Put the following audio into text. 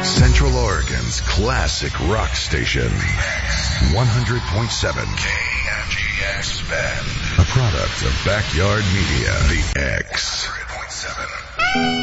Central Oregon's classic rock station. 100.7 KNGX Bend. A product of Backyard Media. The X. 100.7.